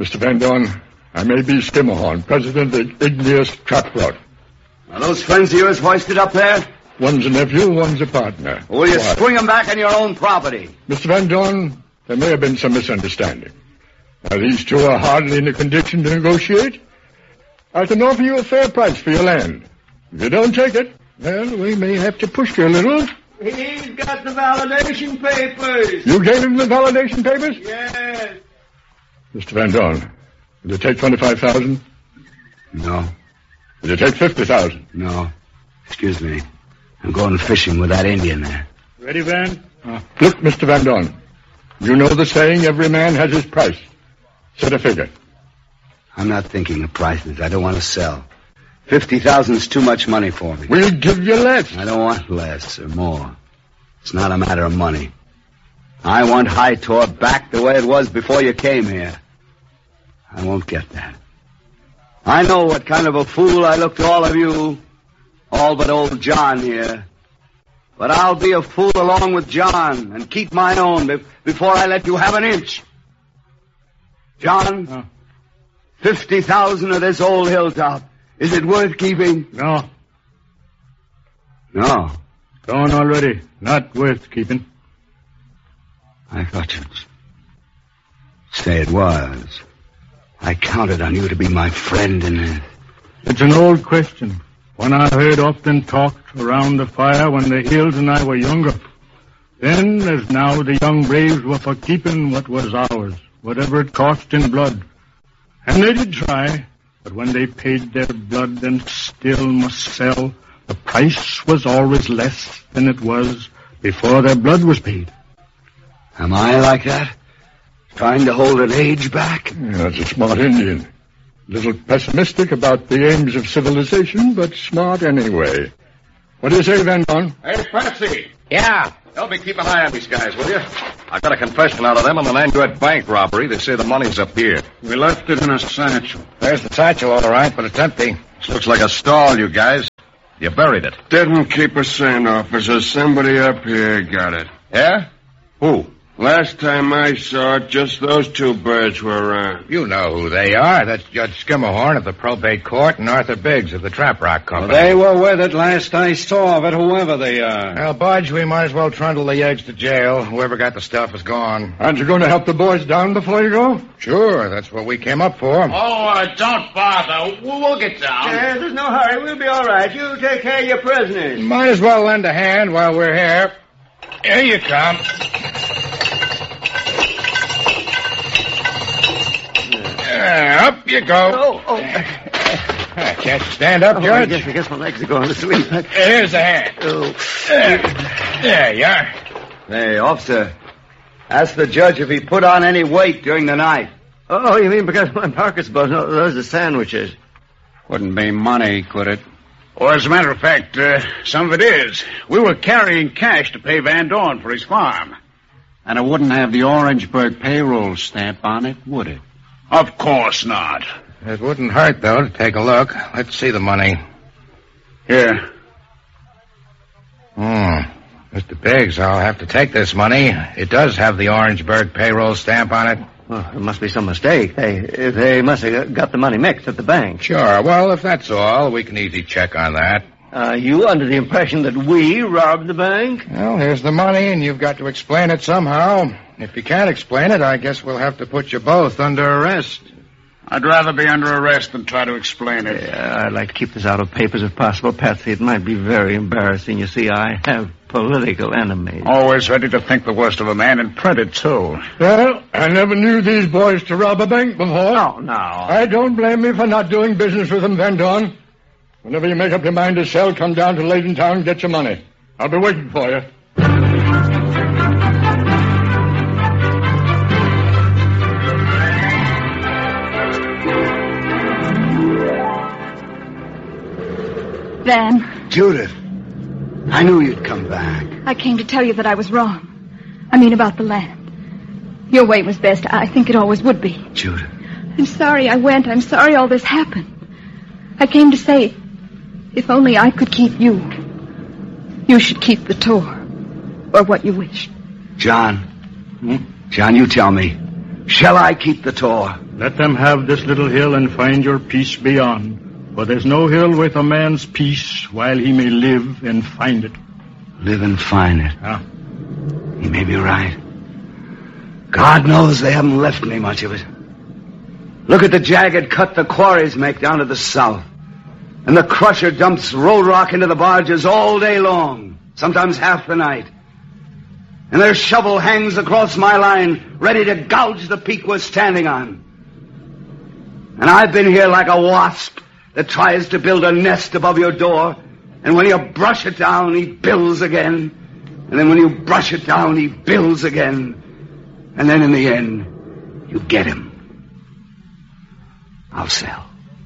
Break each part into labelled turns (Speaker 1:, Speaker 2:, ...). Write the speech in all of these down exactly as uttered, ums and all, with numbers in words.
Speaker 1: Mister Van Dorn, I may be Skimmerhorn, president of Igneous Trapthroat.
Speaker 2: Are those friends of yours hoisted up there?
Speaker 1: One's a nephew, one's a partner.
Speaker 2: Or will you
Speaker 1: Why?
Speaker 2: swing them back on your own property?
Speaker 1: Mister Van Dorn, there may have been some misunderstanding. Now, these two are hardly in a condition to negotiate. I can offer you a fair price for your land. If you don't take it, well, we may have to push you a little.
Speaker 3: He's got the validation papers.
Speaker 1: You gave him the validation papers?
Speaker 3: Yes.
Speaker 1: Mister Van Dorn, will you take twenty-five thousand dollars?
Speaker 2: No.
Speaker 1: Will you take fifty thousand dollars?
Speaker 2: No. Excuse me. I'm going fishing with that Indian there.
Speaker 4: Ready, Van?
Speaker 1: Uh, look, Mister Van Dorn, you know the saying, every man has his price. Set a figure.
Speaker 2: I'm not thinking of prices. I don't want to sell. Fifty thousand's too much money for me.
Speaker 1: We'll give you less.
Speaker 2: I don't want less or more. It's not a matter of money. I want Hightor back the way it was before you came here. I won't get that. I know what kind of a fool I look to all of you, all but old John here. But I'll be a fool along with John and keep my own be- before I let you have an inch. John,
Speaker 4: Huh?
Speaker 2: fifty thousand of this old hilltop. Is it worth keeping?
Speaker 4: No.
Speaker 2: No.
Speaker 4: Gone already. Not worth keeping.
Speaker 2: I thought you'd say it was. I counted on you to be my friend in this.
Speaker 4: It's an old question. One I heard often talked around the fire when the Hills and I were younger. Then, as now, the young braves were for keeping what was ours, whatever it cost in blood. And they did try, but when they paid their blood and still must sell, the price was always less than it was before their blood was paid.
Speaker 2: Am I like that? Trying to hold an age back?
Speaker 1: Yeah, that's a smart Indian. A little pessimistic about the aims of civilization, but smart anyway. What do you say, Van Dorn?
Speaker 5: Hey, Patsy.
Speaker 6: Yeah.
Speaker 5: Help me keep an eye on these guys, will you? I got a confession out of them on the Nanguet bank robbery. They say the money's up here.
Speaker 4: We left it in a satchel.
Speaker 6: There's the satchel, all right, but it's empty.
Speaker 5: This looks like a stall, you guys. You buried it.
Speaker 7: Didn't keep us saying, officer. Somebody up here got it.
Speaker 5: Yeah? Who?
Speaker 7: Last time I saw it, just those two birds were around.
Speaker 6: You know who they are. That's Judge Skimmerhorn of the probate court and Arthur Biggs of the Trap Rock Company.
Speaker 3: They were with it last I saw of it, whoever they are.
Speaker 6: Well, Budge, we might as well trundle the eggs to jail. Whoever got the stuff is gone.
Speaker 1: Aren't you going to help the boys down before you go?
Speaker 6: Sure, that's what we came up for.
Speaker 3: Oh, uh, don't bother. We'll get down. Yeah, there's no hurry. We'll be all right. You take care of your prisoners.
Speaker 6: Might as well lend a hand while we're here. Here you come. Uh, up you go.
Speaker 3: Oh, oh.
Speaker 6: Uh, can't you stand up,
Speaker 3: Oh,
Speaker 6: Judge?
Speaker 3: I guess, I guess my legs are going to sleep.
Speaker 6: Here's a hand.
Speaker 3: Oh.
Speaker 6: There, there you are.
Speaker 2: Hey, officer, ask the judge if he put on any weight during the night.
Speaker 3: Oh, you mean because my pocket's buzzing? No, those are sandwiches.
Speaker 4: Wouldn't be money, could it? Or as a matter of fact, uh, some of it is. We were carrying cash to pay Van Dorn for his farm. And it wouldn't have the Orangeburg payroll stamp on it, would it? Of course not.
Speaker 6: It wouldn't hurt, though, to take a look. Let's see the money.
Speaker 4: Here.
Speaker 6: Hmm. Mister Biggs, I'll have to take this money. It does have the Orangeburg payroll stamp on it.
Speaker 3: Well, there must be some mistake. They, they must have got the money mixed at the bank.
Speaker 6: Sure. Well, if that's all, we can easy check on that.
Speaker 3: Are you under the impression that we robbed the bank?
Speaker 6: Well, here's the money, and you've got to explain it somehow. If you can't explain it, I guess we'll have to put you both under arrest.
Speaker 4: I'd rather be under arrest than try to explain it.
Speaker 3: Yeah, I'd like to keep this out of papers if possible, Patsy. It might be very embarrassing. You see, I have political enemies.
Speaker 4: Always ready to think the worst of a man and print it, too.
Speaker 1: Well, I never knew these boys to rob a bank before.
Speaker 3: No, no.
Speaker 1: I don't blame you for not doing business with them, Van Dorn. Whenever you make up your mind to sell, come down to Layton Town and get your money. I'll be waiting for you.
Speaker 8: Van,
Speaker 2: Judith, I knew you'd come back.
Speaker 8: I came to tell you that I was wrong. I mean, about the land. Your way was best. I think it always would be.
Speaker 2: Judith.
Speaker 8: I'm sorry I went. I'm sorry all this happened. I came to say, if only I could keep you, you should keep the tour, or what you wish.
Speaker 2: John. Hmm? John, you tell me. Shall I keep the tour?
Speaker 4: Let them have this little hill and find your peace beyond. For there's no hill with a man's peace while he may live and find it.
Speaker 2: Live and find it.
Speaker 4: Ah.
Speaker 2: He may be right. God knows they haven't left me much of it. Look at the jagged cut the quarries make down to the south. And the crusher dumps road rock into the barges all day long, sometimes half the night. And their shovel hangs across my line, ready to gouge the peak we're standing on. And I've been here like a wasp that tries to build a nest above your door, and when you brush it down, he builds again. And then when you brush it down, he builds again. And then in the end, you get him. I'll sell.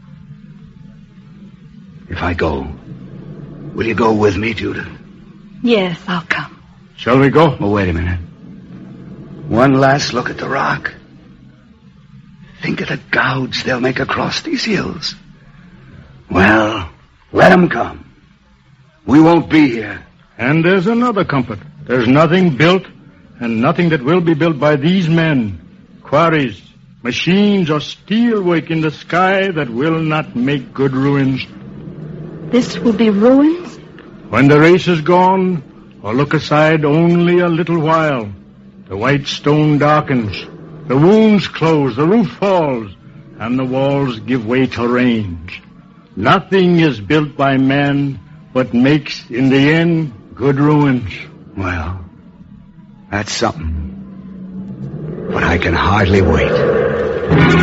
Speaker 2: If I go, will you go with me, Judith?
Speaker 8: Yes, I'll come.
Speaker 4: Shall we go?
Speaker 2: Oh, wait a minute. One last look at the rock. Think of the gouge they'll make across these hills. Well, let them come. We won't be here.
Speaker 4: And there's another comfort. There's nothing built, and nothing that will be built by these men. Quarries, machines, or steelwork in the sky that will not make good ruins.
Speaker 8: This will be ruins?
Speaker 4: When the race is gone, or look aside only a little while, the white stone darkens, the wounds close, the roof falls, and the walls give way to range. Nothing is built by man but makes, in the end, good ruins.
Speaker 2: Well, that's something. But I can hardly wait.